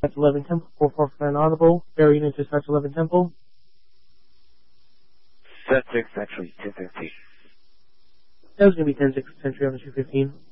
That's 11 Temple, 4-4 for inaudible. Burying into Touch 11 Temple. Set 6, actually, 10-15. That was going to be 10-6 Sentry on the 215.